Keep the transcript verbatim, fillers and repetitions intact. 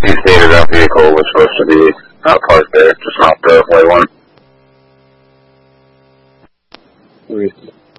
He stated that vehicle was supposed to be uh, parked there, just not the white one. Okay.